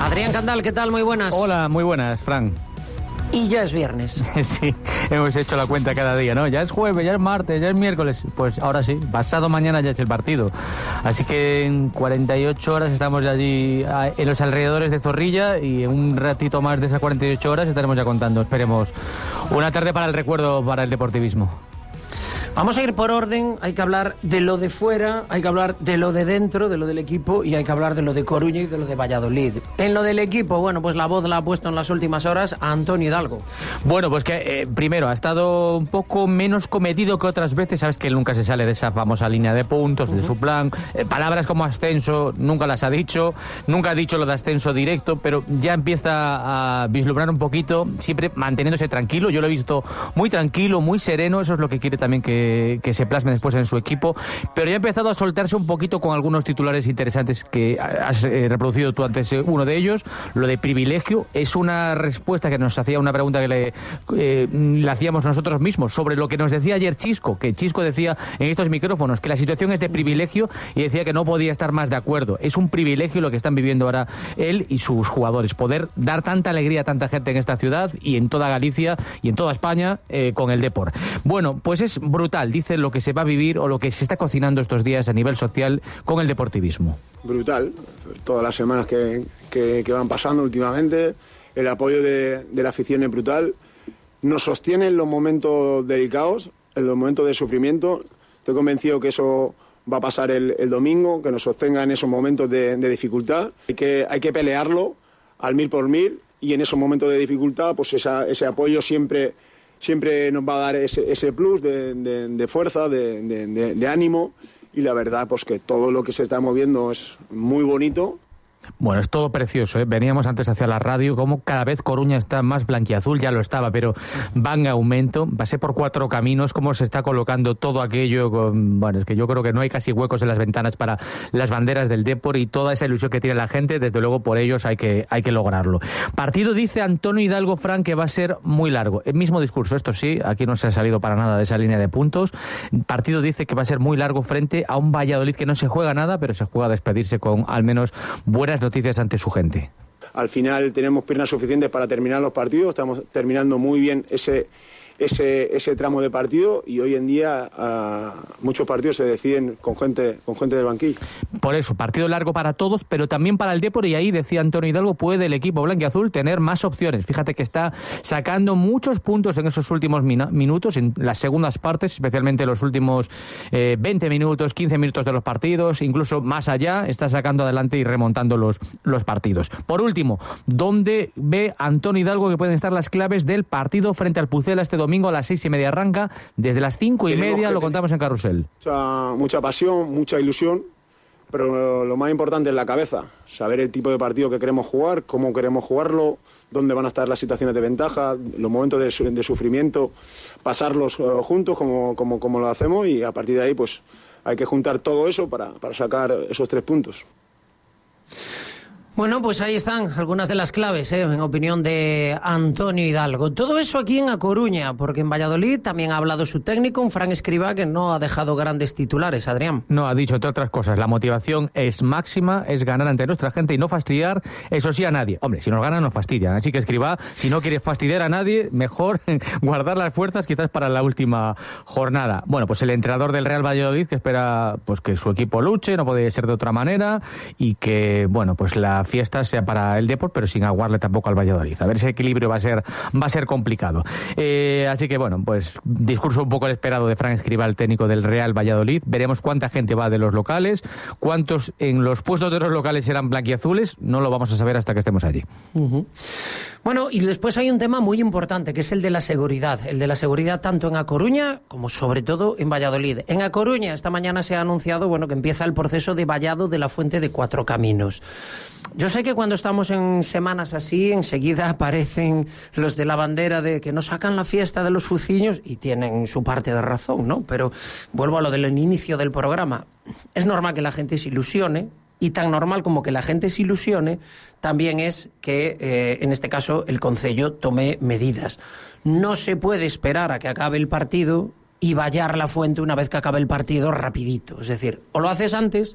Adrián Candal, ¿qué tal? Muy buenas. Hola, muy buenas, Fran. Y ya es viernes. Sí, hemos hecho la cuenta cada día, ¿no? Ya es jueves, ya es martes, ya es miércoles. Pues ahora sí, pasado mañana ya es el partido. Así que en 48 horas estamos ya allí en los alrededores de Zorrilla y en un ratito más de esas 48 horas estaremos ya contando, esperemos, una tarde para el recuerdo para el deportivismo. Vamos a ir por orden, hay que hablar de lo de fuera, hay que hablar de lo de dentro, de lo del equipo, y hay que hablar de lo de Coruña y de lo de Valladolid. En lo del equipo, bueno, pues la voz la ha puesto en las últimas horas a Antonio Hidalgo. Bueno, pues que primero ha estado un poco menos comedido que otras veces, sabes que él nunca se sale de esa famosa línea de puntos, de su plan, palabras como ascenso nunca las ha dicho, nunca ha dicho lo de ascenso directo, pero ya empieza a vislumbrar un poquito, siempre manteniéndose tranquilo. Yo lo he visto muy tranquilo, muy sereno, eso es lo que quiere también que se plasme después en su equipo, pero ya ha empezado a soltarse un poquito con algunos titulares interesantes que has reproducido tú antes. Uno de ellos, lo de privilegio, es una respuesta que nos hacía una pregunta que le hacíamos nosotros mismos sobre lo que nos decía ayer Chisco, que Chisco decía en estos micrófonos que la situación es de privilegio y decía que no podía estar más de acuerdo. Es un privilegio lo que están viviendo ahora él y sus jugadores, poder dar tanta alegría a tanta gente en esta ciudad y en toda Galicia y en toda España con el Depor. Bueno, pues es brutal, dice, lo que se va a vivir o lo que se está cocinando estos días a nivel social con el deportivismo. Brutal, todas las semanas que van pasando últimamente, el apoyo de la afición es brutal, nos sostiene en los momentos delicados, en los momentos de sufrimiento. Estoy convencido que eso va a pasar el domingo, que nos sostenga en esos momentos de dificultad. Hay que pelearlo al 1000%, y en esos momentos de dificultad pues ese apoyo siempre nos va a dar ese plus de fuerza, de ánimo, y la verdad pues que todo lo que se está moviendo es muy bonito. Bueno, es todo precioso, ¿eh? Veníamos antes hacia la radio, como cada vez Coruña está más blanquiazul, ya lo estaba, pero va en aumento. Pasé por 4 caminos, cómo se está colocando todo aquello. Bueno, es que yo creo que no hay casi huecos en las ventanas para las banderas del Depor, y toda esa ilusión que tiene la gente, desde luego por ellos hay que lograrlo. Partido, dice Antonio Hidalgo, Fran, que va a ser muy largo. El mismo discurso, esto sí, aquí no se ha salido para nada de esa línea de puntos. Partido dice que va a ser muy largo frente a un Valladolid que no se juega nada, pero se juega a despedirse con al menos buenas noticias ante su gente. Al final tenemos piernas suficientes para terminar los partidos, estamos terminando muy bien ese tramo de partido, y hoy en día muchos partidos se deciden con gente del banquillo. Por eso, partido largo para todos, pero también para el Depor, y ahí decía Antonio Hidalgo, puede el equipo blanquiazul tener más opciones. Fíjate que está sacando muchos puntos en esos últimos minutos, en las segundas partes, especialmente los últimos 20 minutos, 15 minutos de los partidos, incluso más allá, está sacando adelante y remontando los partidos. Por último, ¿dónde ve Antonio Hidalgo que pueden estar las claves del partido frente al Pucela este domingo a las 6:30 arranca? Desde las 5:30 lo contamos en Carrusel. Mucha pasión, mucha ilusión, pero lo más importante es la cabeza, saber el tipo de partido que queremos jugar, cómo queremos jugarlo, dónde van a estar las situaciones de ventaja, los momentos de sufrimiento, pasarlos juntos como lo hacemos, y a partir de ahí pues hay que juntar todo eso para sacar esos 3 puntos. Bueno, pues ahí están algunas de las claves, en opinión de Antonio Hidalgo. Todo eso aquí en A Coruña, porque en Valladolid también ha hablado su técnico, un Fran Escribá, que no ha dejado grandes titulares, Adrián. No, ha dicho, entre otras cosas, la motivación es máxima, es ganar ante nuestra gente y no fastidiar, eso sí, a nadie. Hombre, si nos ganan nos fastidian, así que Escribá, si no quiere fastidiar a nadie, mejor guardar las fuerzas quizás para la última jornada. Bueno, pues el entrenador del Real Valladolid, que espera pues que su equipo luche, no puede ser de otra manera, y que, bueno, pues la fiesta sea para el Depor, pero sin aguarle tampoco al Valladolid. A ver, ese equilibrio va a ser complicado. Así que, bueno, pues discurso un poco esperado de Fran Escribá, el técnico del Real Valladolid. Veremos cuánta gente va de los locales, cuántos en los puestos de los locales serán blanquiazules. No lo vamos a saber hasta que estemos allí. Bueno, y después hay un tema muy importante, que es el de la seguridad. El de la seguridad tanto en A Coruña como sobre todo en Valladolid. En A Coruña esta mañana se ha anunciado, bueno, que empieza el proceso de vallado de la Fuente de 4 Caminos. Yo sé que cuando estamos en semanas así, enseguida aparecen los de la bandera de que no sacan la fiesta de los fuciños, y tienen su parte de razón, ¿no? Pero vuelvo a lo del inicio del programa. Es normal que la gente se ilusione, y tan normal como que la gente se ilusione también es que, en este caso, el concello tome medidas. No se puede esperar a que acabe el partido y vallar la fuente una vez que acabe el partido rapidito. Es decir, o lo haces antes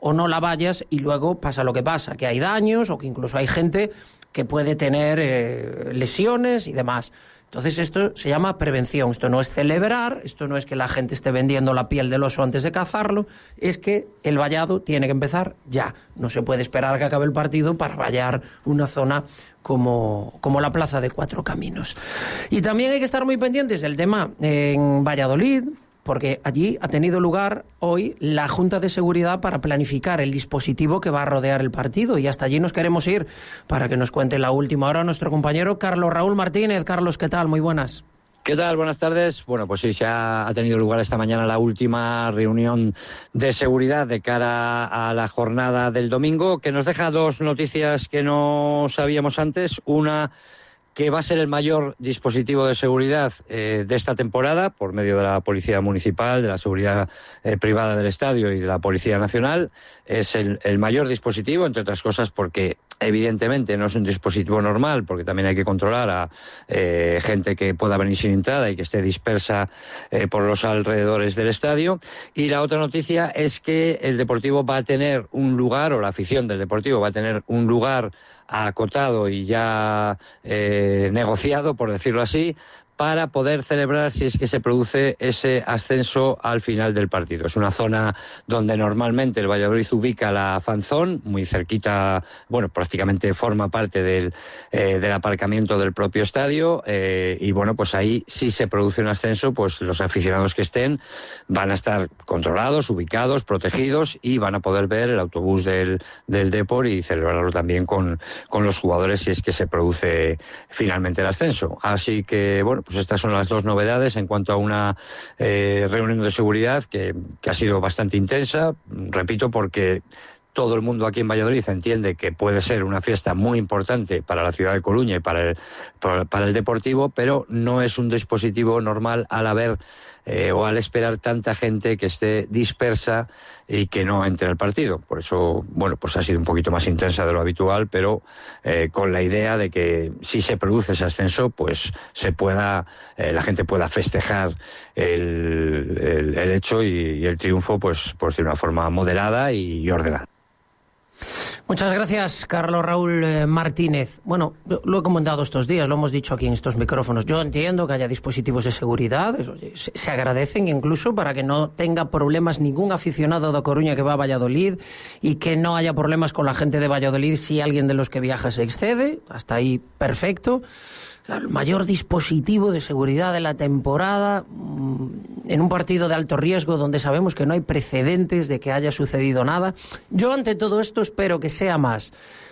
o no la vallas y luego pasa lo que pasa, que hay daños o que incluso hay gente que puede tener lesiones y demás. Entonces esto se llama prevención, esto no es celebrar, esto no es que la gente esté vendiendo la piel del oso antes de cazarlo, es que el vallado tiene que empezar ya. No se puede esperar a que acabe el partido para vallar una zona como la Plaza de Cuatro Caminos. Y también hay que estar muy pendientes del tema en Valladolid, porque allí ha tenido lugar hoy la Junta de Seguridad para planificar el dispositivo que va a rodear el partido, y hasta allí nos queremos ir para que nos cuente la última hora nuestro compañero Carlos Raúl Martínez. Carlos, ¿qué tal? Muy buenas. ¿Qué tal? Buenas tardes. Bueno, pues sí, se ha tenido lugar esta mañana la última reunión de seguridad de cara a la jornada del domingo, que nos deja dos noticias que no sabíamos antes. Una, que va a ser el mayor dispositivo de seguridad de esta temporada, por medio de la Policía Municipal, de la Seguridad Privada del Estadio y de la Policía Nacional. Es el mayor dispositivo, entre otras cosas porque evidentemente no es un dispositivo normal, porque también hay que controlar a gente que pueda venir sin entrada y que esté dispersa por los alrededores del estadio. Y la otra noticia es que el Deportivo va a tener un lugar, o la afición del Deportivo va a tener un lugar acotado y ya negociado, por decirlo así, para poder celebrar si es que se produce ese ascenso al final del partido. Es una zona donde normalmente el Valladolid ubica la fanzone, muy cerquita, bueno, prácticamente forma parte del aparcamiento del propio estadio, y bueno, pues ahí si se produce un ascenso, pues los aficionados que estén van a estar controlados, ubicados, protegidos, y van a poder ver el autobús del Depor y celebrarlo también con los jugadores si es que se produce finalmente el ascenso. Así que, bueno, pues estas son las dos novedades en cuanto a una reunión de seguridad que ha sido bastante intensa, repito, porque todo el mundo aquí en Valladolid entiende que puede ser una fiesta muy importante para la ciudad de Coruña y para el Deportivo, pero no es un dispositivo normal al haber o al esperar tanta gente que esté dispersa y que no entre al partido. Por eso, bueno, pues ha sido un poquito más intensa de lo habitual, pero con la idea de que si se produce ese ascenso, pues la gente pueda festejar el hecho y el triunfo, pues de una forma moderada y ordenada. Muchas gracias, Carlos Raúl Martínez. Bueno, lo he comentado estos días, lo hemos dicho aquí en estos micrófonos. Yo entiendo que haya dispositivos de seguridad, se agradecen incluso para que no tenga problemas ningún aficionado de Coruña que va a Valladolid y que no haya problemas con la gente de Valladolid si alguien de los que viaja se excede. Hasta ahí, perfecto. El mayor dispositivo de seguridad de la temporada en un partido de alto riesgo donde sabemos que no hay precedentes de que haya sucedido nada. Yo ante todo esto espero que sea más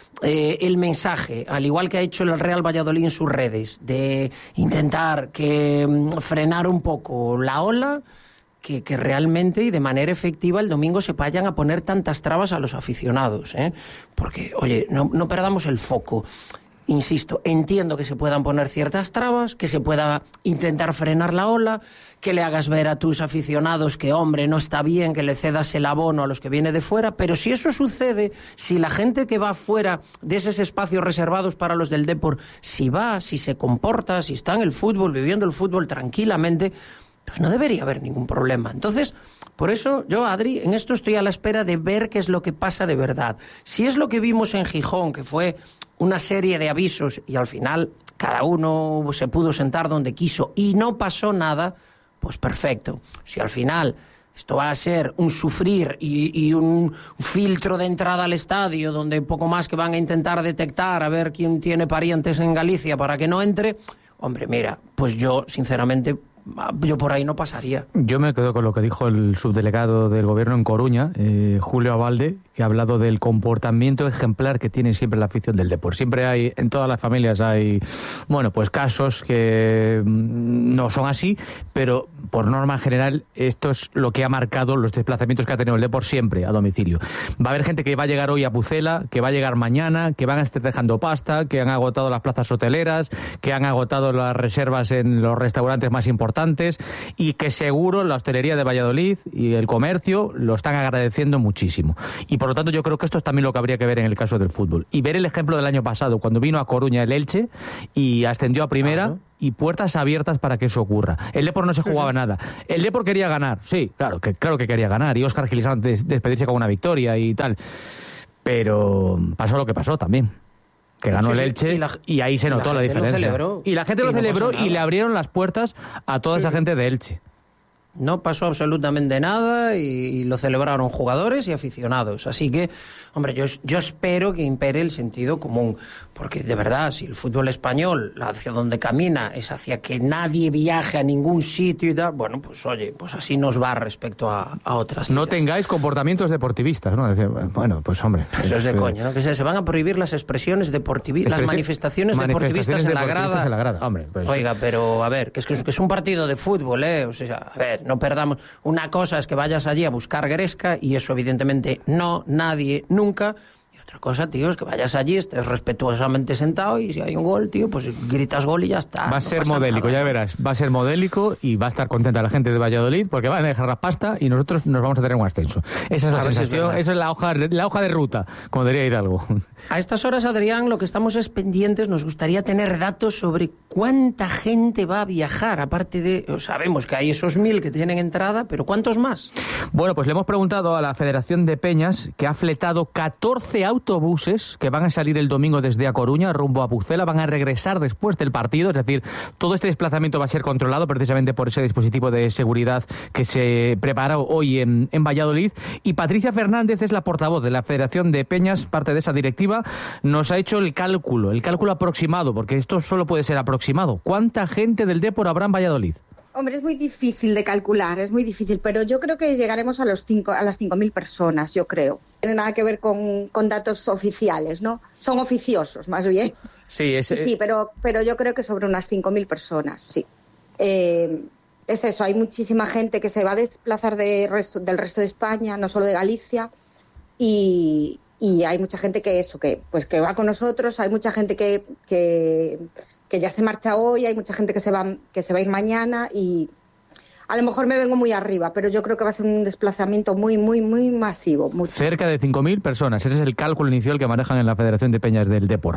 el mensaje, al igual que ha hecho el Real Valladolid en sus redes, de intentar frenar un poco la ola, que realmente y de manera efectiva el domingo se vayan a poner tantas trabas a los aficionados, porque, oye, no perdamos el foco. Insisto, entiendo que se puedan poner ciertas trabas, que se pueda intentar frenar la ola, que le hagas ver a tus aficionados que, hombre, no está bien que le cedas el abono a los que viene de fuera, pero si eso sucede, si la gente que va fuera de esos espacios reservados para los del Depor, si va, si se comporta, si está en el fútbol, viviendo el fútbol tranquilamente, pues no debería haber ningún problema. Entonces, por eso yo, Adri, en esto estoy a la espera de ver qué es lo que pasa de verdad. Si es lo que vimos en Gijón, que fue una serie de avisos y al final cada uno se pudo sentar donde quiso y no pasó nada, pues perfecto. Si al final esto va a ser un sufrir y un filtro de entrada al estadio donde poco más que van a intentar detectar a ver quién tiene parientes en Galicia para que no entre, hombre, mira, pues yo sinceramente yo por ahí no pasaría. Yo me quedo con lo que dijo el subdelegado del gobierno en Coruña, Julio Abalde, que ha hablado del comportamiento ejemplar que tiene siempre la afición del Depor. Siempre hay, en todas las familias hay, bueno, pues casos que no son así, pero por norma general esto es lo que ha marcado los desplazamientos que ha tenido el Depor siempre a domicilio. Va a haber gente que va a llegar hoy a Pucela, que va a llegar mañana, que van a estar dejando pasta, que han agotado las plazas hoteleras, que han agotado las reservas en los restaurantes más importantes importantes y que seguro la hostelería de Valladolid y el comercio lo están agradeciendo muchísimo. Y por lo tanto yo creo que esto es también lo que habría que ver en el caso del fútbol. Y ver el ejemplo del año pasado, cuando vino a Coruña el Elche y ascendió a primera. Claro. Y puertas abiertas para que eso ocurra. El Depor no se jugaba nada. El Depor quería ganar, sí, claro que quería ganar. Y Óscar Gil despedirse con una victoria y tal. Pero pasó lo que pasó también. Que ganó el Elche y ahí se notó la diferencia. Y la gente lo celebró y le abrieron las puertas a toda esa gente de Elche. No pasó absolutamente nada y lo celebraron jugadores y aficionados. Así que, hombre, yo espero que impere el sentido común. Porque, de verdad, si el fútbol español, hacia donde camina, es hacia que nadie viaje a ningún sitio y tal, bueno, pues oye, pues así nos va respecto a otras ligas. No tengáis comportamientos deportivistas, ¿no? Bueno, pues hombre. Eso es de coña, ¿no? Que se van a prohibir las expresiones deportivistas, las manifestaciones deportivistas en la grada. Hombre, pues... Oiga, pero a ver, que es un partido de fútbol, ¿eh? O sea, a ver, no perdamos. Una cosa es que vayas allí a buscar gresca y eso evidentemente no, nadie, nunca. Otra cosa, tío, es que vayas allí, estés respetuosamente sentado y si hay un gol, tío, pues gritas gol y ya está. Va a ser modélico, ya verás. Va a ser modélico y va a estar contenta la gente de Valladolid porque van a dejar la pasta y nosotros nos vamos a tener un ascenso. Esa es la sensación, esa es la hoja de ruta, como diría Hidalgo. A estas horas, Adrián, lo que estamos es pendientes, nos gustaría tener datos sobre cuánta gente va a viajar, aparte de, sabemos que hay esos 1.000 que tienen entrada, pero ¿cuántos más? Bueno, pues le hemos preguntado a la Federación de Peñas, que ha fletado 14 autobuses que van a salir el domingo desde A Coruña rumbo a Pucela, van a regresar después del partido, es decir, todo este desplazamiento va a ser controlado precisamente por ese dispositivo de seguridad que se preparó hoy en Valladolid. Y Patricia Fernández es la portavoz de la Federación de Peñas, parte de esa directiva, nos ha hecho el cálculo aproximado, porque esto solo puede ser aproximado. ¿Cuánta gente del Depor habrá en Valladolid? Hombre, es muy difícil de calcular, es muy difícil, pero yo creo que llegaremos a las 5.000 personas, yo creo. No tiene nada que ver con datos oficiales, ¿no? Son oficiosos, más bien. Sí, sí, pero yo creo que sobre unas 5.000 personas, sí. Es eso, hay muchísima gente que se va a desplazar del resto de España, no solo de Galicia, y hay mucha gente que va con nosotros, hay mucha gente que ya se marcha hoy, hay mucha gente que se va a ir mañana y a lo mejor me vengo muy arriba, pero yo creo que va a ser un desplazamiento muy, muy, muy masivo. Mucho. Cerca de 5.000 personas, ese es el cálculo inicial que manejan en la Federación de Peñas del Depor.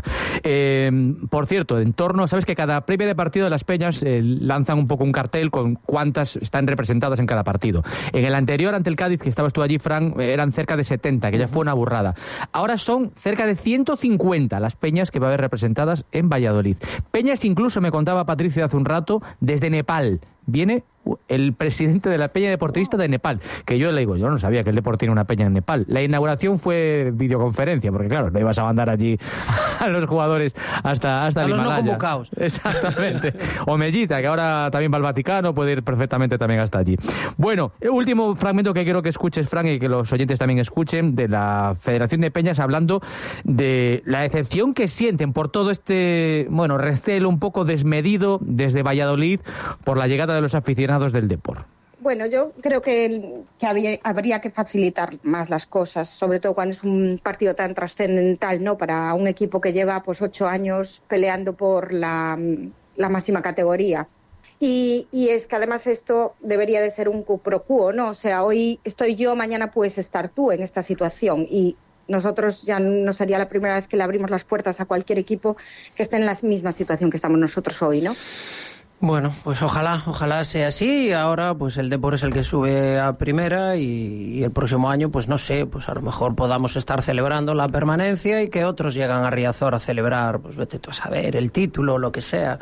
Por cierto, sabes que cada previa de partido de las Peñas lanzan un poco un cartel con cuántas están representadas en cada partido. En el anterior, ante el Cádiz, que estabas tú allí, Fran, eran cerca de 70, que ya fue una burrada. Ahora son cerca de 150 las Peñas que va a haber representadas en Valladolid. Peñas incluso, me contaba Patricia hace un rato, desde Nepal. Viene el presidente de la Peña Deportivista de Nepal, que yo le digo, yo no sabía que el Depor tiene una peña en Nepal. La inauguración fue videoconferencia, porque claro, no ibas a mandar allí a los jugadores hasta el Himalaya. Los no convocados. Exactamente. O Mellita, que ahora también va al Vaticano, puede ir perfectamente también hasta allí. Bueno, el último fragmento que quiero que escuches, Fran, y que los oyentes también escuchen, de la Federación de Peñas, hablando de la decepción que sienten por todo este, recelo un poco desmedido desde Valladolid por la llegada de los aficionados del Depor. Bueno, yo creo que habría que facilitar más las cosas, sobre todo cuando es un partido tan trascendental, ¿no? Para un equipo que lleva 8 años peleando por la máxima categoría. Y es que además esto debería de ser un quo pro quo, ¿no? O sea, hoy estoy yo, mañana puedes estar tú en esta situación y nosotros ya no sería la primera vez que le abrimos las puertas a cualquier equipo que esté en la misma situación que estamos nosotros hoy, ¿no? Bueno, pues ojalá sea así. Ahora pues el Depor es el que sube a primera y el próximo año pues no sé, pues a lo mejor podamos estar celebrando la permanencia y que otros llegan a Riazor a celebrar, pues vete tú a saber, el título o lo que sea.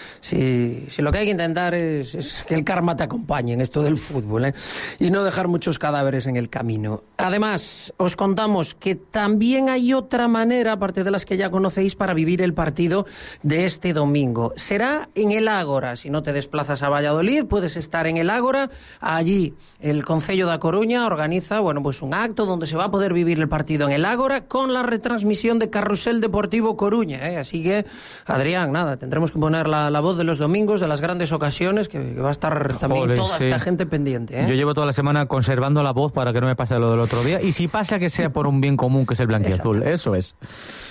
Si lo que hay que intentar es que el karma te acompañe en esto del fútbol, ¿eh? Y no dejar muchos cadáveres en el camino. Además, os contamos que también hay otra manera, aparte de las que ya conocéis, para vivir el partido de este domingo. Será en el Ágora. Si no te desplazas a Valladolid, puedes estar en el Ágora. Allí el Concello da Coruña organiza pues un acto donde se va a poder vivir el partido en el Ágora con la retransmisión de Carrusel Deportivo Coruña, ¿eh? Así que, Adrián, tendremos que poner la voz de los domingos, de las grandes ocasiones, que va a estar también toda esta gente pendiente, ¿eh? Yo llevo toda la semana conservando la voz para que no me pase lo del otro día, y si pasa, que sea por un bien común, que es el blanquiazul. Eso es.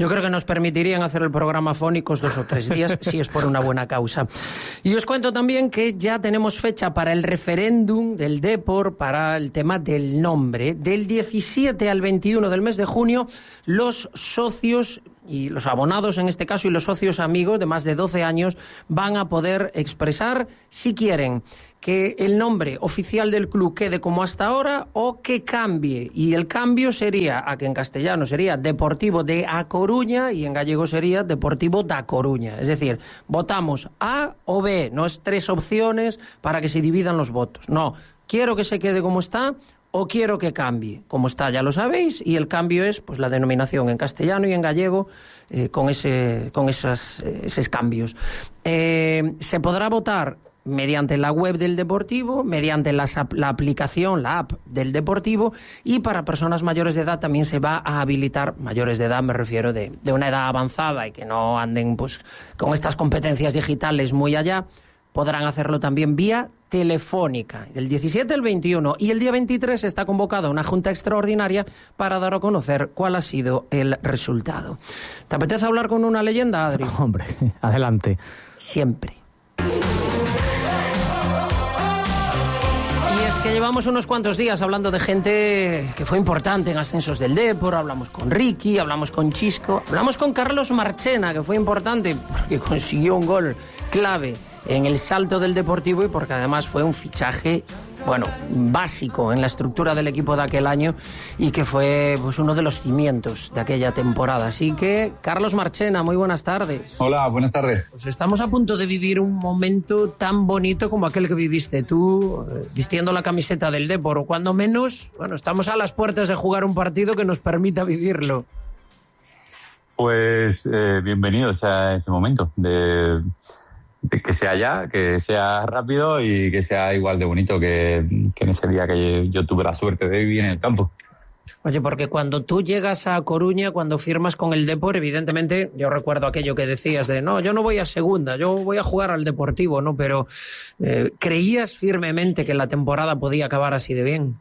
Yo creo que nos permitirían hacer el programa fónicos 2 o 3 días si es por una buena causa. Y os cuento también que ya tenemos fecha para el referéndum del Depor para el tema del nombre. Del 17 al 21 del mes de junio, los socios y los abonados en este caso y los socios amigos de más de 12 años van a poder expresar si quieren que el nombre oficial del club quede como hasta ahora o que cambie. Y el cambio sería, a que en castellano sería Deportivo de A Coruña y en gallego sería Deportivo da Coruña. Es decir, votamos A o B, no es 3 opciones para que se dividan los votos. No, quiero que se quede como está o quiero que cambie. Como está, ya lo sabéis, y el cambio es pues la denominación en castellano y en gallego con esos cambios. Se podrá votar mediante la web del Deportivo, mediante la aplicación, la app del Deportivo, y para personas mayores de edad también se va a habilitar, mayores de edad me refiero de una edad avanzada y que no anden pues con estas competencias digitales muy allá, podrán hacerlo también vía telefónica, del 17 al 21, y el día 23 está convocada una junta extraordinaria para dar a conocer cuál ha sido el resultado. ¿Te apetece hablar con una leyenda, Adri? Hombre, adelante. Siempre. Que llevamos unos cuantos días hablando de gente que fue importante en ascensos del Depor. Hablamos con Ricky, hablamos con Chisco, hablamos con Carlos Marchena, que fue importante porque consiguió un gol clave en el salto del Deportivo y porque además fue un fichaje, bueno, básico en la estructura del equipo de aquel año y que fue pues uno de los cimientos de aquella temporada. Así que, Carlos Marchena, muy buenas tardes. Hola, buenas tardes. Pues estamos a punto de vivir un momento tan bonito como aquel que viviste tú, vistiendo la camiseta del Depor, o cuando menos, bueno, estamos a las puertas de jugar un partido que nos permita vivirlo. Pues bienvenidos a este momento de que sea ya, que sea rápido y que sea igual de bonito que en ese día que yo tuve la suerte de vivir en el campo. Oye, porque cuando tú llegas a Coruña, cuando firmas con el Depor, evidentemente, yo recuerdo aquello que decías de, no, yo no voy a segunda, yo voy a jugar al Deportivo, ¿no? Pero ¿creías firmemente que la temporada podía acabar así de bien?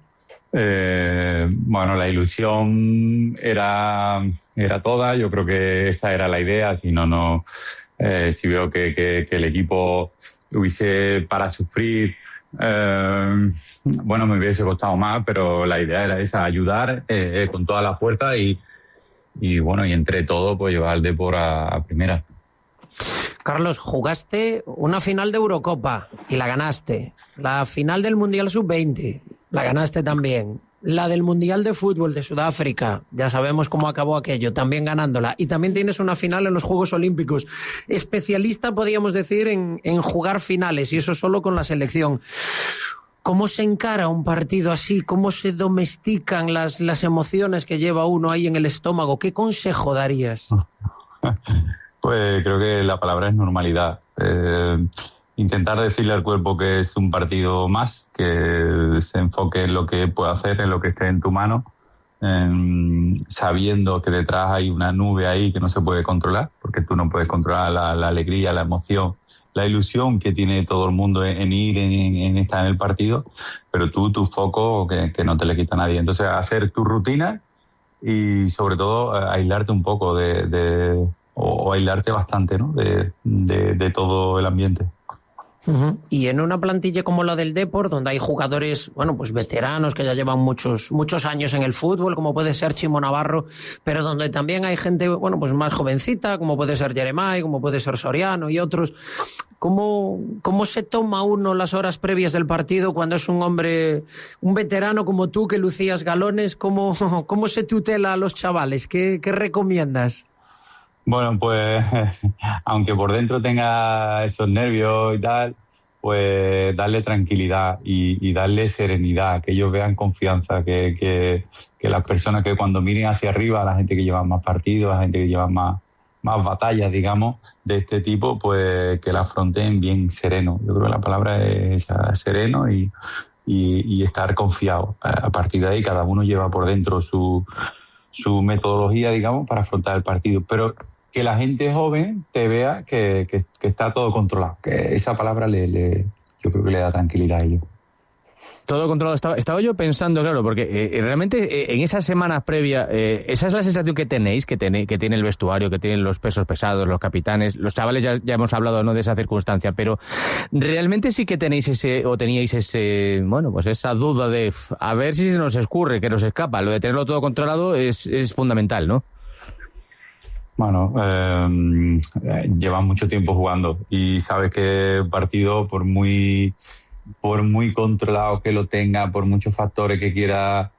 Bueno, la ilusión era toda, yo creo que esa era la idea, si no... si veo que el equipo hubiese para sufrir, bueno, me hubiese costado más, pero la idea era esa, ayudar con toda la fuerza y bueno, y entre todo, pues llevar al Depor a primera. Carlos, jugaste una final de Eurocopa y la ganaste. La final del Mundial Sub-20 la ganaste también. La del Mundial de Fútbol de Sudáfrica, ya sabemos cómo acabó aquello, también ganándola. Y también tienes una final en los Juegos Olímpicos. Especialista, podríamos decir, en jugar finales, y eso solo con la selección. ¿Cómo se encara un partido así? ¿Cómo se domestican las emociones que lleva uno ahí en el estómago? ¿Qué consejo darías? Pues creo que la palabra es normalidad. Intentar decirle al cuerpo que es un partido más, que se enfoque en lo que puede hacer, en lo que esté en tu mano, sabiendo que detrás hay una nube ahí que no se puede controlar, porque tú no puedes controlar la alegría, la emoción, la ilusión que tiene todo el mundo en ir, en estar en el partido, pero tú, tu foco, que no te le quita a nadie. Entonces, hacer tu rutina y, sobre todo, aislarte un poco o aislarte bastante, ¿no? de todo el ambiente. Uh-huh. Y en una plantilla como la del Depor, donde hay jugadores, bueno, pues veteranos que ya llevan muchos años en el fútbol, como puede ser Chimo Navarro, pero donde también hay gente, bueno, pues más jovencita, como puede ser Jeremai, como puede ser Soriano y otros. ¿Cómo se toma uno las horas previas del partido cuando es un hombre, un veterano como tú que lucías galones? ¿Cómo se tutela a los chavales? ¿Qué recomiendas? Bueno, pues aunque por dentro tenga esos nervios y tal, pues darle tranquilidad y darle serenidad, que ellos vean confianza, que las personas que cuando miren hacia arriba, la gente que lleva más partidos, la gente que lleva más batallas, digamos, de este tipo, pues que la afronten bien sereno. Yo creo que la palabra es sereno y estar confiado. A partir de ahí cada uno lleva por dentro su metodología, digamos, para afrontar el partido. Pero que la gente joven te vea que está todo controlado. Que esa palabra yo creo que le da tranquilidad a ellos. Todo controlado. Estaba yo pensando, claro, porque realmente en esas semanas previas, esa es la sensación que tenéis, que tiene el vestuario, que tienen los pesos pesados, los capitanes, los chavales, ya hemos hablado, ¿no?, de esa circunstancia, pero realmente sí que teníais teníais pues esa duda de a ver si se nos escurre, que nos escapa. Lo de tenerlo todo controlado es fundamental, ¿no? Bueno, llevas mucho tiempo jugando y sabes que un partido, por muy controlado que lo tenga, por muchos factores que quiera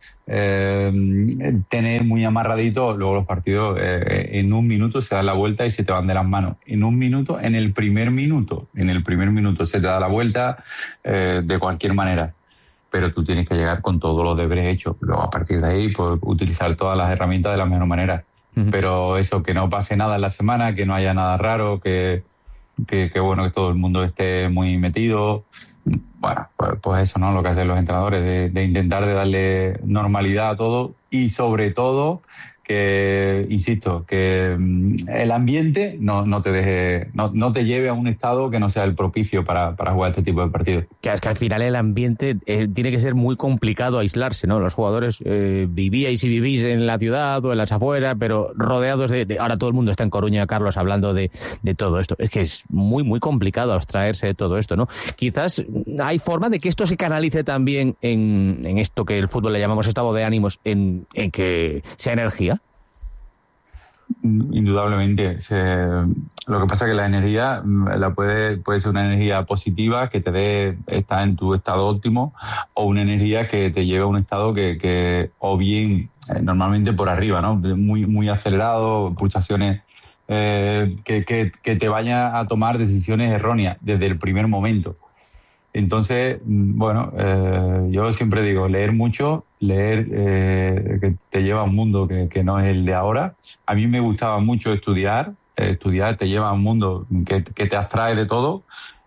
tener muy amarradito, luego los partidos en un minuto se dan la vuelta y se te van de las manos. En un minuto, en el primer minuto se te da la vuelta de cualquier manera. Pero tú tienes que llegar con todos los deberes hechos. Luego, a partir de ahí, pues, utilizar todas las herramientas de la mejor manera. Pero eso, que no pase nada en la semana, que no haya nada raro, que bueno, que todo el mundo esté muy metido. Bueno, pues eso, ¿no? Lo que hacen los entrenadores, de intentar de darle normalidad a todo y sobre todo que, insisto, que el ambiente no te lleve a un estado que no sea el propicio para jugar este tipo de partidos. Que es que al final el ambiente tiene que ser muy complicado aislarse, ¿no? Los jugadores vivíais y vivís en la ciudad o en las afueras, pero rodeados de ahora todo el mundo está en Coruña, Carlos, hablando de todo esto. Es que es muy, muy complicado abstraerse de todo esto, ¿no? Quizás hay forma de que esto se canalice también en esto que el fútbol le llamamos estado de ánimos, en que sea energía. Indudablemente. Lo que pasa es que la energía puede ser una energía positiva que te dé estar en tu estado óptimo, o una energía que te lleve a un estado que o bien normalmente por arriba, ¿no? Muy, muy acelerado, pulsaciones que te vayan a tomar decisiones erróneas desde el primer momento. Entonces, bueno, yo siempre digo, leer mucho, que te lleva a un mundo que no es el de ahora. A mí me gustaba mucho estudiar te lleva a un mundo que te abstrae de todo,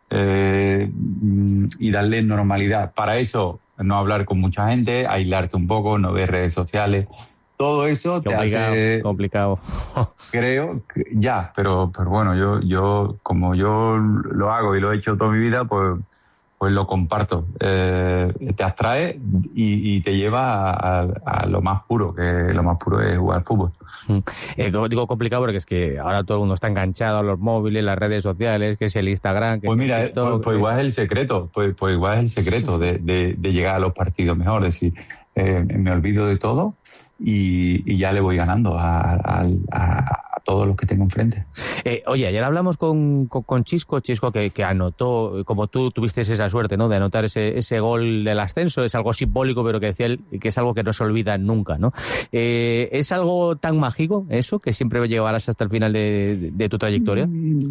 y darle normalidad. Para eso, no hablar con mucha gente, aislarte un poco, no ver redes sociales. Todo eso te hace complicado. Creo que ya, pero bueno, yo como yo lo hago y lo he hecho toda mi vida, pues lo comparto. Te abstrae y te lleva a lo más puro, que lo más puro es jugar fútbol. Digo complicado porque es que ahora todo el mundo está enganchado a los móviles, las redes sociales, que es el Instagram, que pues es mira, el TikTok, pues igual es el secreto, pues igual es el secreto de llegar a los partidos mejor. Es decir, me olvido de todo y ya le voy ganando a todos los que tengo enfrente. Oye, ayer hablamos con Chisco que anotó, como tú tuviste esa suerte, ¿no?, de anotar ese gol del ascenso. Es algo simbólico, pero que decía él que es algo que no se olvida nunca, ¿no? ¿Es algo tan mágico eso, que siempre llevarás hasta el final de tu trayectoria?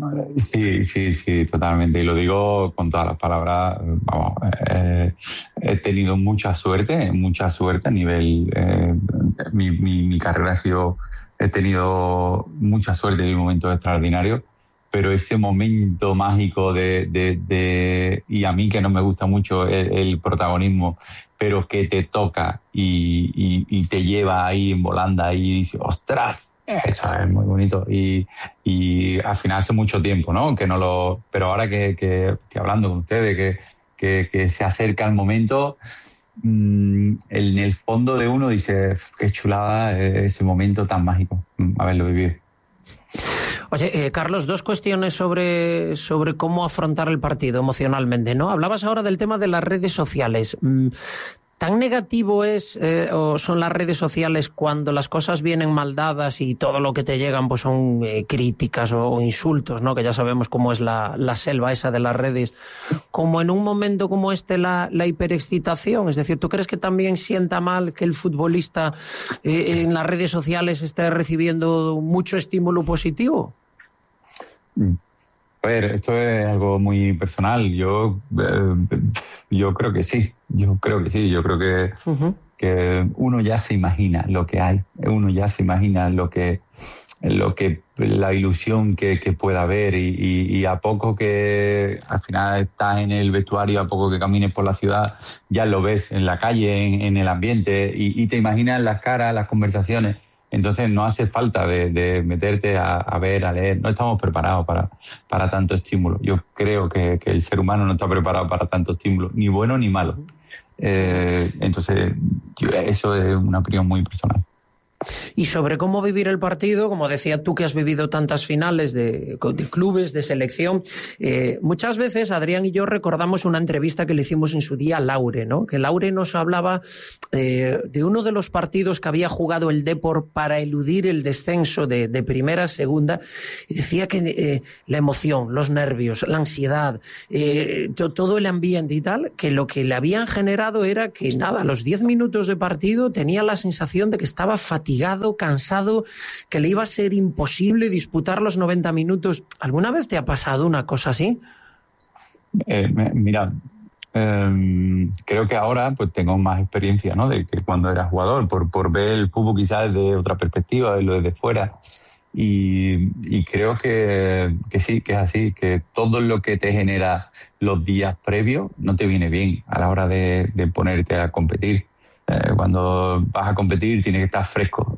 Sí, totalmente. Y lo digo con todas las palabras. Vamos, he tenido mucha suerte a nivel... mi carrera ha sido... He tenido mucha suerte en momentos extraordinarios, pero ese momento mágico y a mí que no me gusta mucho el protagonismo, pero que te toca y te lleva ahí en volanda y dices, ¡ostras! Eso es muy bonito. Y al final hace mucho tiempo, ¿no? Pero ahora que estoy hablando con ustedes, que se acerca el momento... en el fondo de uno dice, qué chulada ese momento tan mágico, haberlo vivido. Oye, Carlos, dos cuestiones sobre cómo afrontar el partido emocionalmente, ¿no? Hablabas ahora del tema de las redes sociales. ¿Tan negativo o son las redes sociales cuando las cosas vienen mal dadas y todo lo que te llegan pues son críticas o insultos, ¿no? Que ya sabemos cómo es la selva esa de las redes, como en un momento como este la hiperexcitación? Es decir, ¿tú crees que también sienta mal que el futbolista en las redes sociales esté recibiendo mucho estímulo positivo? A ver, esto es algo muy personal. Yo creo que sí. Yo creo que uno ya se imagina lo que hay. Uno ya se imagina la ilusión que pueda haber y a poco que al final estás en el vestuario, a poco que camines por la ciudad, ya lo ves en la calle, en el ambiente y te imaginas las caras, las conversaciones. Entonces no hace falta de meterte a ver, a leer. No estamos preparados para tanto estímulo. Yo creo que el ser humano no está preparado para tanto estímulo, ni bueno ni malo. Entonces, eso es una opinión muy personal. Y sobre cómo vivir el partido, como decía tú que has vivido tantas finales de clubes, de selección, muchas veces Adrián y yo recordamos una entrevista que le hicimos en su día a Laure, ¿no? Que Laure nos hablaba de uno de los partidos que había jugado el Depor para eludir el descenso de primera a segunda, y decía que la emoción, los nervios, la ansiedad, todo el ambiente y tal, que lo que le habían generado era que nada, a los 10 minutos de partido tenía la sensación de que estaba fatigado, cansado, que le iba a ser imposible disputar los 90 minutos. ¿Alguna vez te ha pasado una cosa así? Mira, creo que ahora pues tengo más experiencia, ¿no?, de que cuando era jugador, por ver el fútbol quizás desde otra perspectiva, verlo desde fuera. Y creo que sí, que es así, que todo lo que te genera los días previos no te viene bien a la hora de ponerte a competir. Cuando vas a competir tienes que estar fresco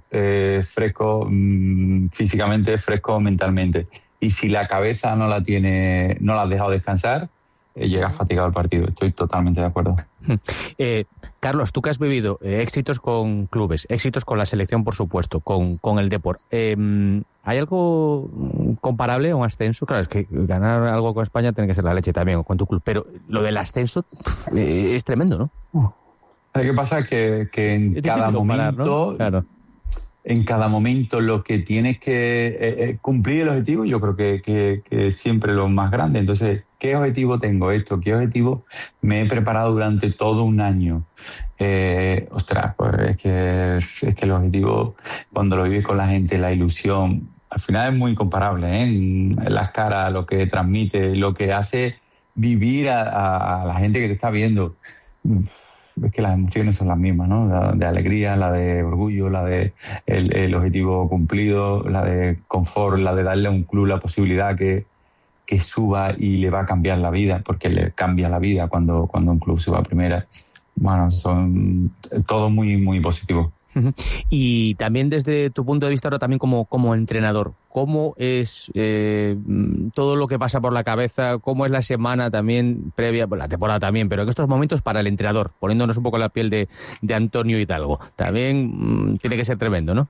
físicamente, fresco mentalmente. Y si la cabeza no la has dejado descansar, llegas fatigado al partido. Estoy totalmente de acuerdo. Carlos, tú que has vivido éxitos con clubes, éxitos con la selección, por supuesto, con el Depor, ¿hay algo comparable a un ascenso? Claro, es que ganar algo con España tiene que ser la leche también, o con tu club, pero lo del ascenso es tremendo, ¿no? ¿Qué pasa? Que en cada momento, ¿no? Claro. En cada momento lo que tienes que cumplir el objetivo, yo creo que es siempre lo más grande. Entonces, ¿qué objetivo tengo esto? ¿Qué objetivo me he preparado durante todo un año? Pues es que el objetivo, cuando lo vives con la gente, la ilusión, al final es muy incomparable, en las caras, lo que transmite, lo que hace vivir a la gente que te está viendo. Es que las emociones son las mismas, ¿no? La de alegría, la de orgullo, la de el objetivo cumplido, la de confort, la de darle a un club la posibilidad que suba y le va a cambiar la vida, porque le cambia la vida cuando un club suba a primera. Bueno, son todo muy, muy positivo. Y también desde tu punto de vista ahora también como entrenador, ¿cómo es todo lo que pasa por la cabeza? ¿Cómo es la semana también previa, la temporada también, pero en estos momentos para el entrenador, poniéndonos un poco la piel de Antonio Hidalgo? También tiene que ser tremendo, ¿no?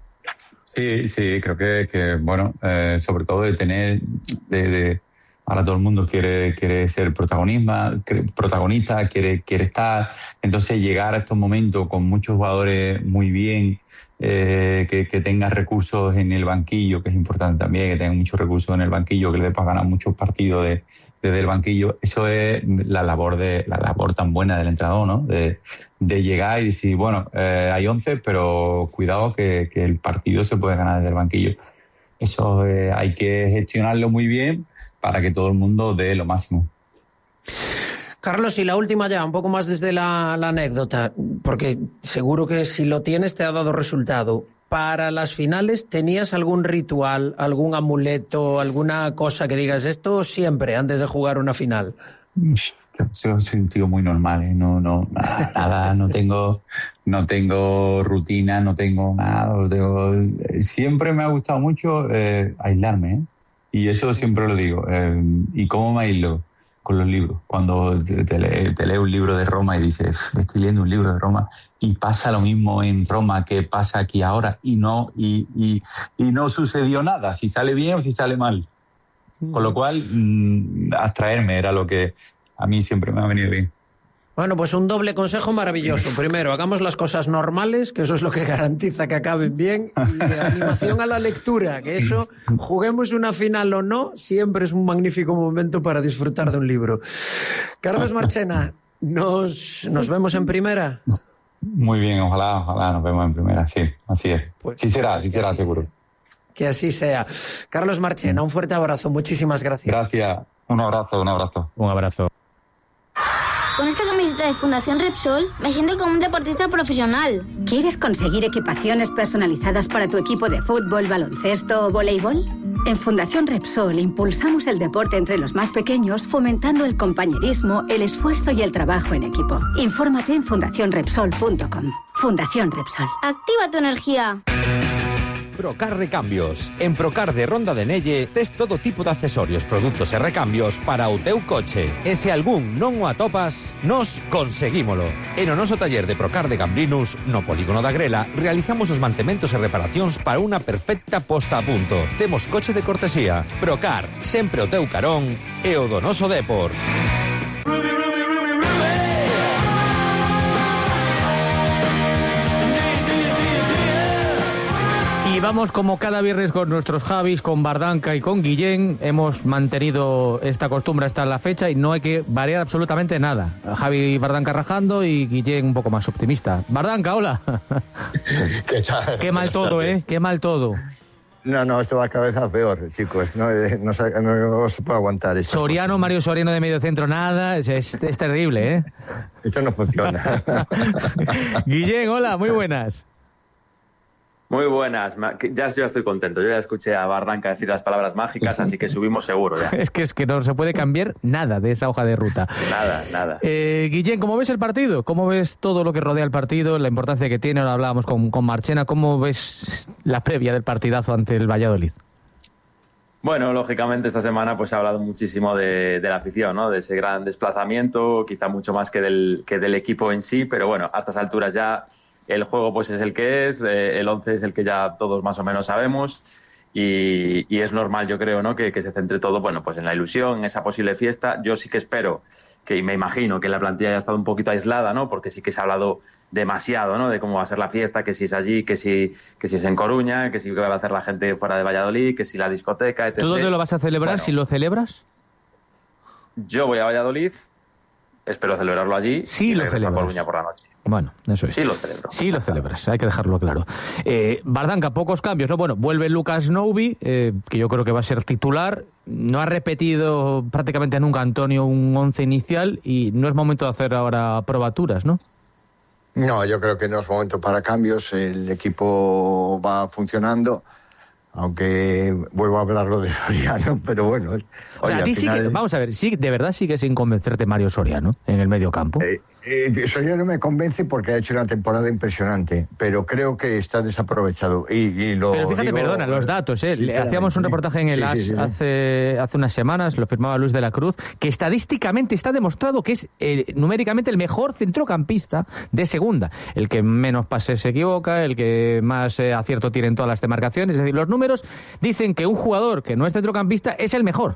Sí, creo que bueno, sobre todo de tener ahora todo el mundo quiere ser protagonista, quiere estar. Entonces llegar a estos momentos con muchos jugadores muy bien, que tengan recursos en el banquillo, que es importante también, que tengan muchos recursos en el banquillo, que le puedan ganar muchos partidos desde el banquillo. Eso es la labor tan buena del entrenador, ¿no? De llegar y decir, bueno, hay 11, pero cuidado que el partido se puede ganar desde el banquillo. Eso hay que gestionarlo muy bien para que todo el mundo dé lo máximo. Carlos, y la última ya, un poco más desde la anécdota, porque seguro que si lo tienes te ha dado resultado. Para las finales, ¿tenías algún ritual, algún amuleto, alguna cosa que digas esto siempre antes de jugar una final? Soy un tío muy normal, nada, no tengo rutina, no tengo nada. Siempre me ha gustado mucho aislarme, y eso siempre lo digo. ¿Y cómo me aíslo? Con los libros. Cuando te lees un libro de Roma y dices, estoy leyendo un libro de Roma y pasa lo mismo en Roma que pasa aquí ahora, y no sucedió nada, si sale bien o si sale mal. Con lo cual, abstraerme era lo que a mí siempre me ha venido bien. Bueno, pues un doble consejo maravilloso. Primero, hagamos las cosas normales, que eso es lo que garantiza que acaben bien. Y animación a la lectura, que eso, juguemos una final o no, siempre es un magnífico momento para disfrutar de un libro. Carlos Marchena, ¿nos vemos en primera? Muy bien, ojalá nos vemos en primera, sí, así es. Pues, sí será seguro. Que así sea. Carlos Marchena, un fuerte abrazo, muchísimas gracias. Gracias, un abrazo. Un abrazo. Con esta camiseta de Fundación Repsol me siento como un deportista profesional. ¿Quieres conseguir equipaciones personalizadas para tu equipo de fútbol, baloncesto o voleibol? En Fundación Repsol impulsamos el deporte entre los más pequeños, fomentando el compañerismo, el esfuerzo y el trabajo en equipo. Infórmate en fundacionrepsol.com. Fundación Repsol. Activa tu energía. Procar Recambios. En Procar de Ronda de Nelle tes todo tipo de accesorios, produtos e recambios para o teu coche. E se algún non o atopas, nos conseguímolo. E no noso taller de Procar de Gambrinus, no Polígono da Grela, realizamos os mantementos e reparacións para unha perfecta posta a punto. Temos coche de cortesía. Procar, sempre o teu carón e o do noso Depor. Y vamos como cada viernes con nuestros Javis, con Bardanca y con Guillén. Hemos mantenido esta costumbre hasta la fecha y no hay que variar absolutamente nada. Javi y Bardanca rajando y Guillén un poco más optimista. Bardanca, hola. ¿Qué tal? Qué mal todo, ¿eh? Qué mal todo. No, esto va a cada vez a peor, chicos. No se puede aguantar esto. Soriano, Mario Soriano de medio centro, nada. Es terrible, ¿eh? Esto no funciona. Guillén, hola, muy buenas. Muy buenas, ya estoy contento. Yo ya escuché a Bardanca decir las palabras mágicas, así que subimos seguro ya. Es que no se puede cambiar nada de esa hoja de ruta. Nada. Guillén, ¿cómo ves el partido? ¿Cómo ves todo lo que rodea el partido, la importancia que tiene? Ahora hablábamos con Marchena. ¿Cómo ves la previa del partidazo ante el Valladolid? Bueno, lógicamente esta semana pues se ha hablado muchísimo de la afición, ¿no? De ese gran desplazamiento, quizá mucho más que del equipo en sí, pero bueno, a estas alturas ya el juego pues es el que es, el 11 es el que ya todos más o menos sabemos y es normal, yo creo, ¿no? Que se centre todo, bueno, pues en la ilusión, en esa posible fiesta. Yo sí que espero y me imagino que la plantilla haya estado un poquito aislada, ¿no? Porque sí que se ha hablado demasiado, ¿no? De cómo va a ser la fiesta, que si es allí, que si es en Coruña, que si va a hacer la gente fuera de Valladolid, que si la discoteca, etc. ¿Tú dónde lo vas a celebrar, si lo celebras? Yo voy a Valladolid, espero celebrarlo allí. Sí, lo celebras. A Coruña por la noche. Bueno, eso es. Sí lo celebro. Sí lo celebras, hay que dejarlo claro. Bardanca, pocos cambios, ¿no? Bueno, vuelve Lucas Noubi, que yo creo que va a ser titular. No ha repetido prácticamente nunca Antonio un 11 inicial y no es momento de hacer ahora probaturas, ¿no? No, yo creo que no es momento para cambios. El equipo va funcionando, aunque vuelvo a hablarlo de Soriano, pero bueno. O sea, a ti final... sí que, vamos a ver, sí, de verdad sigue sin convencerte Mario Soriano en el medio campo. Soriano me convence porque ha hecho una temporada impresionante, pero creo que está desaprovechado. Pero fíjate, perdona, los datos, le hacíamos un reportaje en el AS hace unas semanas, lo firmaba Luis de la Cruz, que estadísticamente está demostrado que es numéricamente el mejor centrocampista de segunda, el que menos pases se equivoca, el que más acierto tiene en todas las demarcaciones. Es decir, los números dicen que un jugador que no es centrocampista es el mejor.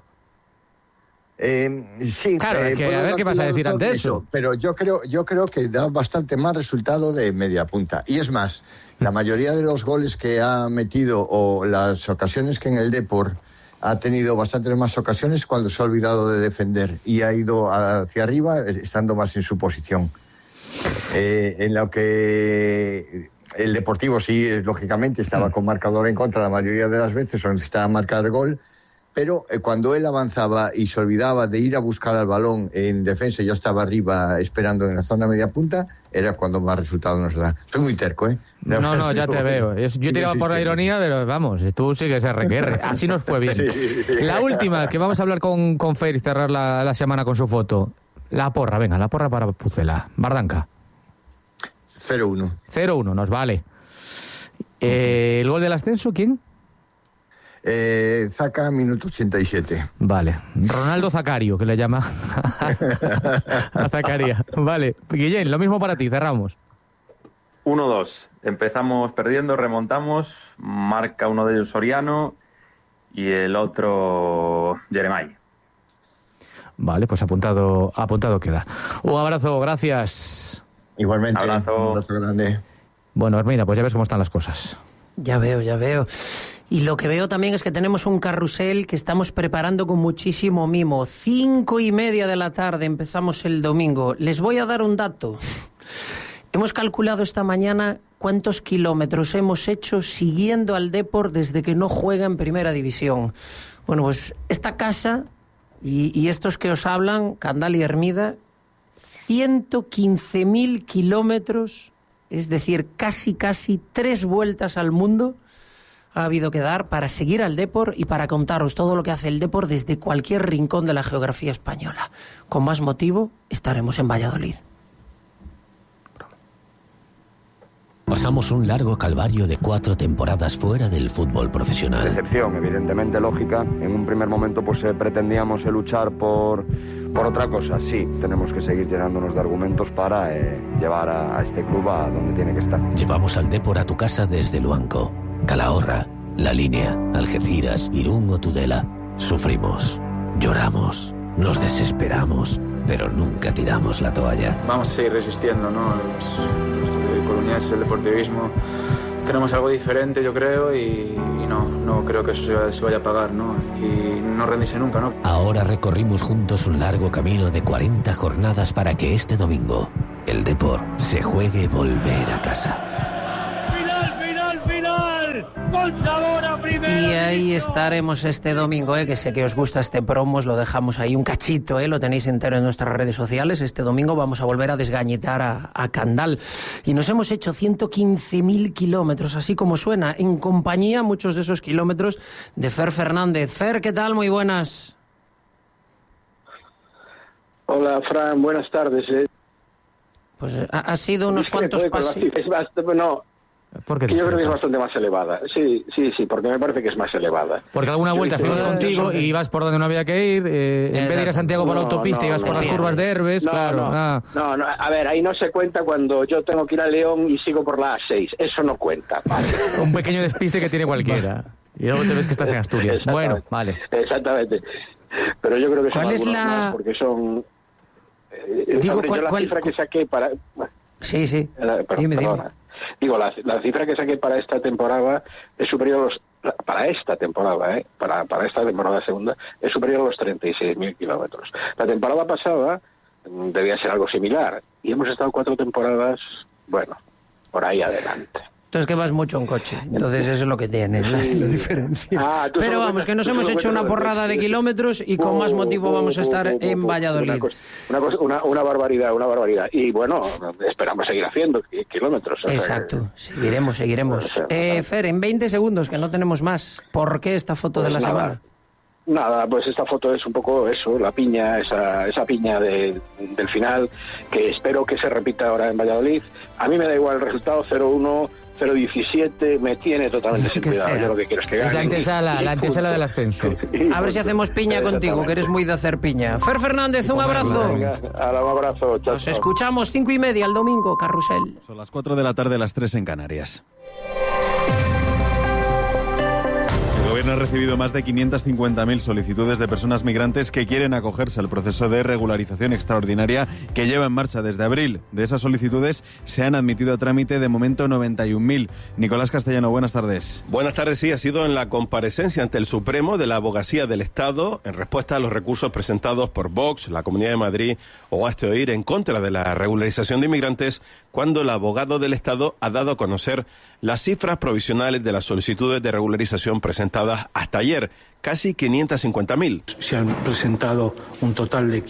Sí, claro, a ver qué vas a decir ante eso. Pero yo creo que da bastante más resultado de media punta. Y es más, la mayoría de los goles que ha metido o las ocasiones que en el Depor ha tenido bastantes más ocasiones cuando se ha olvidado de defender y ha ido hacia arriba estando más en su posición. En lo que el Deportivo sí, lógicamente, estaba con marcador en contra la mayoría de las veces o necesitaba marcar el gol. Pero cuando él avanzaba y se olvidaba de ir a buscar al balón en defensa, ya estaba arriba esperando en la zona media punta, era cuando más resultado nos da. Soy muy terco, ¿eh? No, ya te veo. Yo tiraba por la ironía, pero vamos, tú sigues RQR. Así nos fue bien. Sí. La última, que vamos a hablar con Fer y cerrar la semana con su foto. La porra, venga, la porra para Pucela. Bardanca. 0-1. 0-1, nos vale. ¿El gol del ascenso, quién? Zaca, minuto 87. Vale. Ronaldo Zacario, que le llama a Zacaria. Vale. Guillén, lo mismo para ti, cerramos. 1-2. Empezamos perdiendo, remontamos, marca uno de ellos Soriano y el otro Jeremai. Vale, pues apuntado queda. Un abrazo, gracias. Igualmente. Abrazo. Un abrazo grande. Bueno, Hermida, pues ya ves cómo están las cosas. Ya veo. Y lo que veo también es que tenemos un carrusel que estamos preparando con muchísimo mimo. 5:30 de la tarde empezamos el domingo. Les voy a dar un dato. Hemos calculado esta mañana cuántos kilómetros hemos hecho siguiendo al Depor desde que no juega en Primera División. Bueno, pues esta casa y estos que os hablan, Candal y Hermida, 115.000 kilómetros, es decir, casi 3 vueltas al mundo ha habido que dar para seguir al Depor y para contaros todo lo que hace el Depor desde cualquier rincón de la geografía española. Con más motivo, estaremos en Valladolid. Pasamos un largo calvario de 4 temporadas fuera del fútbol profesional. Decepción, evidentemente lógica. En un primer momento pues pretendíamos luchar por otra cosa. Sí, tenemos que seguir llenándonos de argumentos para llevar a este club a donde tiene que estar. Llevamos al Depor a tu casa desde Luanco, Calahorra, La Línea, Algeciras, Irún o Tudela. Sufrimos, lloramos, nos desesperamos, pero nunca tiramos la toalla. Vamos a seguir resistiendo, ¿no? Los coruñeses, el deportivismo, tenemos algo diferente, yo creo, y no creo que eso se vaya a pagar, ¿no? Y no rendirse nunca, ¿no? Ahora recorrimos juntos un largo camino de 40 jornadas para que este domingo el Depor se juegue volver a casa. Con sabor a primera. Y ahí estaremos este domingo, que sé que os gusta este promo, os lo dejamos ahí un cachito, lo tenéis entero en nuestras redes sociales. Este domingo vamos a volver a desgañitar a Candal. Y nos hemos hecho 115.000 kilómetros, así como suena, en compañía, muchos de esos kilómetros, de Fer Fernández. Fer, ¿qué tal? Muy buenas. Hola, Fran, buenas tardes. Pues ha sido unos cuantos pasos. Yo creo que es bastante más elevada. Sí, porque me parece que es más elevada. Porque alguna vuelta fuimos contigo y ibas por donde no había que ir, en vez de ir a Santiago por la autopista, ibas por las curvas de Herbes, claro. No, a ver, ahí no se cuenta cuando yo tengo que ir a León y sigo por la A6, eso no cuenta. Vale. Un pequeño despiste que tiene cualquiera. Y luego te ves que estás en Asturias. Bueno, vale. Exactamente. Pero yo creo que son algunos más, porque son... la cifra que saqué para... Sí. Dime. Digo, la cifra que saqué para esta temporada es superior a para esta temporada, para esta temporada segunda, es superior a los 36.000 kilómetros. La temporada pasada debía ser algo similar y hemos estado 4 temporadas, por ahí adelante. Entonces que vas mucho en coche, entonces eso es lo que tienes, la diferencia. Pero vamos, que nos hemos hecho una porrada de kilómetros y con más motivo vamos a estar en Valladolid. Una barbaridad. Y bueno, esperamos seguir haciendo kilómetros. Exacto, seguiremos. Fer, en 20 segundos, que no tenemos más, ¿por qué esta foto de la semana? Nada, pues esta foto es un poco eso, la piña, esa piña del final, que espero que se repita ahora en Valladolid. A mí me da igual el resultado, 0-1, 0-17, me tiene totalmente sin cuidado. Yo lo que quiero es que gane. Es la antesala del ascenso. A ver si hacemos piña contigo, que eres muy de hacer piña. Fer Fernández, un abrazo. Venga, un abrazo. Chao. Nos escuchamos 5:30 el domingo, Carrusel. Son las 4 de la tarde, las 3 en Canarias. El gobierno ha recibido más de 550.000 solicitudes de personas migrantes que quieren acogerse al proceso de regularización extraordinaria que lleva en marcha desde abril. De esas solicitudes se han admitido a trámite de momento 91.000. Nicolás Castellano, buenas tardes. Buenas tardes, sí, ha sido en la comparecencia ante el Supremo de la Abogacía del Estado en respuesta a los recursos presentados por Vox, la Comunidad de Madrid o Hazte Oír en contra de la regularización de inmigrantes, cuando el abogado del Estado ha dado a conocer las cifras provisionales de las solicitudes de regularización presentadas hasta ayer, casi 550.000. Se han presentado un total de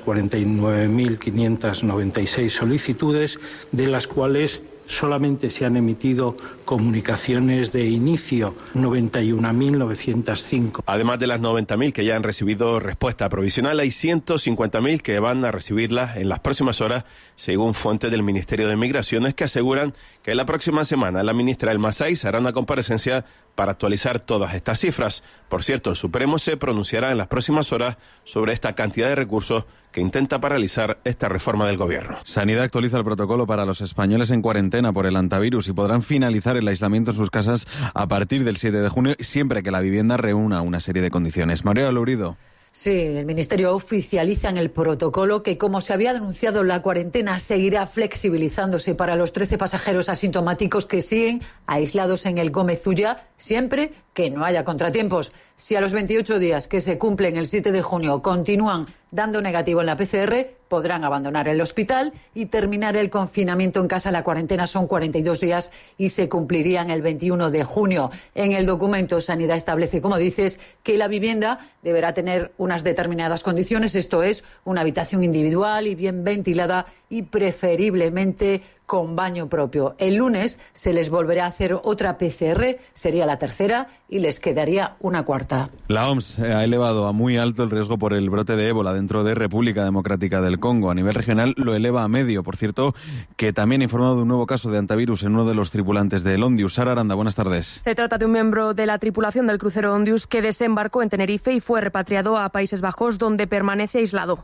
549.596 solicitudes, de las cuales solamente se han emitido comunicaciones de inicio, 91.905. Además de las 90.000 que ya han recibido respuesta provisional, hay 150.000 que van a recibirla en las próximas horas, según fuentes del Ministerio de Migraciones, que aseguran que la próxima semana la ministra Elma Saiz hará una comparecencia para actualizar todas estas cifras. Por cierto, el Supremo se pronunciará en las próximas horas sobre esta cantidad de recursos que intenta paralizar esta reforma del gobierno. Sanidad actualiza el protocolo para los españoles en cuarentena por el hantavirus y podrán finalizar el aislamiento en sus casas a partir del 7 de junio, siempre que la vivienda reúna una serie de condiciones. María Lourido. Sí, el Ministerio oficializa en el protocolo que, como se había denunciado, la cuarentena seguirá flexibilizándose para los 13 pasajeros asintomáticos que siguen aislados en el Gómez Ulla, siempre que no haya contratiempos. Si a los 28 días que se cumplen el 7 de junio continúan dando negativo en la PCR, podrán abandonar el hospital y terminar el confinamiento en casa. La cuarentena son 42 días y se cumplirían el 21 de junio. En el documento, Sanidad establece, como dices, que la vivienda deberá tener unas determinadas condiciones, esto es, una habitación individual y bien ventilada y preferiblemente con baño propio. El lunes se les volverá a hacer otra PCR, sería la tercera, y les quedaría una cuarta. La OMS ha elevado a muy alto el riesgo por el brote de ébola dentro de República Democrática del Congo. A nivel regional lo eleva a medio. Por cierto, que también ha informado de un nuevo caso de antivirus en uno de los tripulantes del Ondius. Sara Aranda, buenas tardes. Se trata de un miembro de la tripulación del crucero Ondius que desembarcó en Tenerife y fue repatriado a Países Bajos, donde permanece aislado.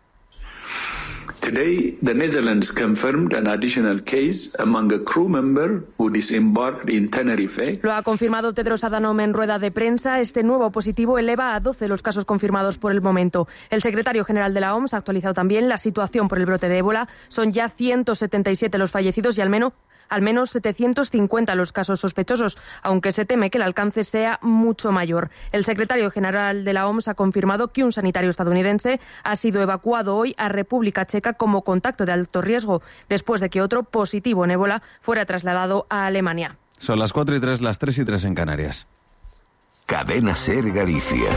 Today, the Netherlands confirmed an additional case among a crew member who disembarked in Tenerife. Lo ha confirmado Tedros Adhanom en rueda de prensa. Este nuevo positivo eleva a 12 los casos confirmados por el momento. El secretario general de la OMS ha actualizado también la situación por el brote de ébola. Son ya 177 los fallecidos y al menos 750 los casos sospechosos, aunque se teme que el alcance sea mucho mayor. El secretario general de la OMS ha confirmado que un sanitario estadounidense ha sido evacuado hoy a República Checa como contacto de alto riesgo, después de que otro positivo en ébola fuera trasladado a Alemania. Son las 4:03, las 3:03 en Canarias. Cadena SER Galicia.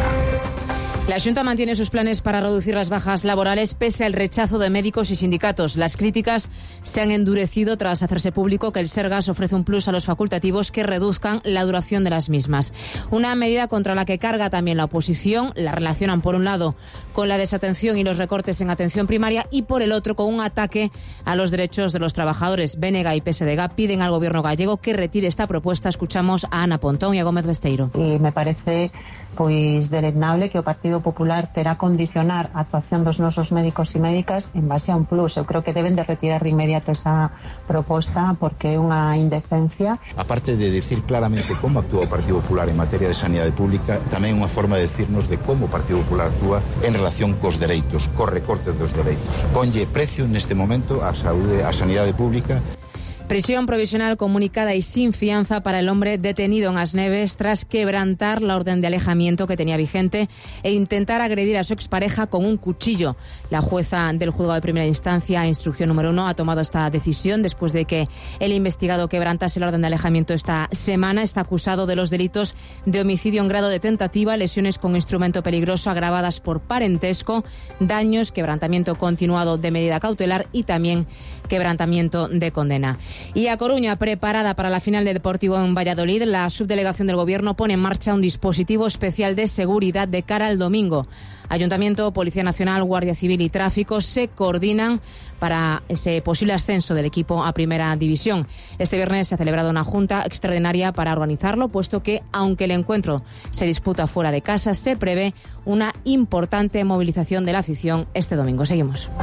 La Xunta mantiene sus planes para reducir las bajas laborales pese al rechazo de médicos y sindicatos. Las críticas se han endurecido tras hacerse público que el Sergas ofrece un plus a los facultativos que reduzcan la duración de las mismas. Una medida contra la que carga también la oposición. La relacionan por un lado con la desatención y los recortes en atención primaria y por el otro con un ataque a los derechos de los trabajadores. BNG y PSDG piden al gobierno gallego que retire esta propuesta. Escuchamos a Ana Pontón y a Gómez Besteiro. Me parece deleznable que o Partido Popular quera condicionar a actuación dos nosos médicos e médicas en base a un plus. Eu creo que deben de retirar de inmediato esa proposta porque é unha indecencia. Aparte de decir claramente como actúa o Partido Popular en materia de sanidade pública, tamén unha forma de decirnos de como o Partido Popular actúa en relación cos dereitos, cos recortes dos dereitos. Ponlle precio neste momento á saúde, á sanidade pública. Prisión provisional comunicada y sin fianza para el hombre detenido en As Neves tras quebrantar la orden de alejamiento que tenía vigente e intentar agredir a su expareja con un cuchillo. La jueza del juzgado de primera instancia, instrucción número 1, ha tomado esta decisión después de que el investigado quebrantase la orden de alejamiento esta semana. Está acusado de los delitos de homicidio en grado de tentativa, lesiones con instrumento peligroso agravadas por parentesco, daños, quebrantamiento continuado de medida cautelar y también quebrantamiento de condena. Y a Coruña, preparada para la final de Deportivo en Valladolid, la subdelegación del Gobierno pone en marcha un dispositivo especial de seguridad de cara al domingo. Ayuntamiento, Policía Nacional, Guardia Civil y Tráfico se coordinan para ese posible ascenso del equipo a Primera División. Este viernes se ha celebrado una junta extraordinaria para organizarlo, puesto que, aunque el encuentro se disputa fuera de casa, se prevé una importante movilización de la afición este domingo. Seguimos.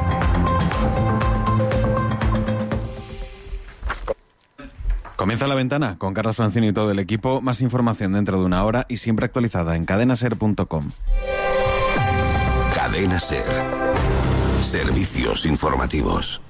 Comienza La Ventana con Carlos Francini y todo el equipo. Más información dentro de una hora y siempre actualizada en cadenaser.com. Cadena SER. Servicios informativos.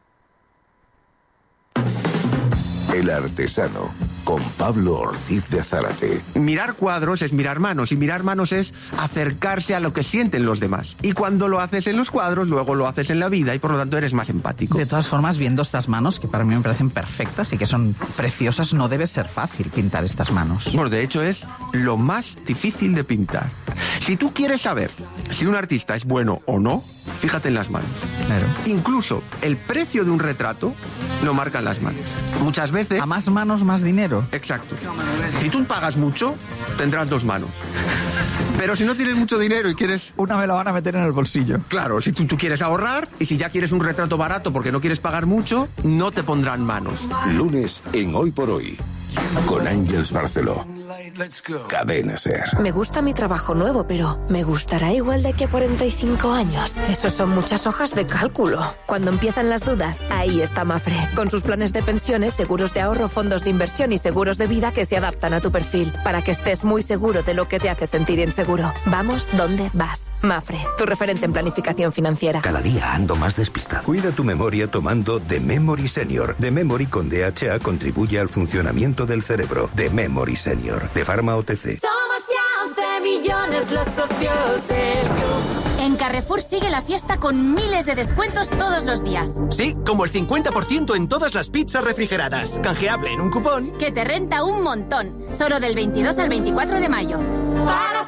El Artesano, con Pablo Ortiz de Zárate. Mirar cuadros es mirar manos, y mirar manos es acercarse a lo que sienten los demás. Y cuando lo haces en los cuadros, luego lo haces en la vida, y por lo tanto eres más empático. De todas formas, viendo estas manos, que para mí me parecen perfectas y que son preciosas, no debe ser fácil pintar estas manos. Bueno, de hecho es lo más difícil de pintar. Si tú quieres saber si un artista es bueno o no, fíjate en las manos. Claro. Incluso el precio de un retrato lo marcan las manos. Muchas veces... A más manos, más dinero. Exacto. Si tú pagas mucho, tendrás dos manos. Pero si no tienes mucho dinero y quieres... Una me la van a meter en el bolsillo. Claro, si tú quieres ahorrar y si ya quieres un retrato barato porque no quieres pagar mucho, no te pondrán manos. Lunes en Hoy por Hoy, con Ángeles Barceló. Cadena SER. Me gusta mi trabajo nuevo, pero ¿me gustará igual de aquí a 45 años? Eso son muchas hojas de cálculo. Cuando empiezan las dudas, ahí está Mafre. Con sus planes de pensiones, seguros de ahorro, fondos de inversión y seguros de vida que se adaptan a tu perfil, para que estés muy seguro de lo que te hace sentir inseguro. Vamos donde vas. Mafre, tu referente en planificación financiera. Cada día ando más despistado. Cuida tu memoria tomando The Memory Senior. The Memory con DHA contribuye al funcionamiento del cerebro. The Memory Senior, de Pharma OTC. Somos ya 11 millones los socios del club. En Carrefour sigue la fiesta con miles de descuentos todos los días. Sí, como el 50% en todas las pizzas refrigeradas. Canjeable en un cupón. Que te renta un montón. Solo del 22 al 24 de mayo. Para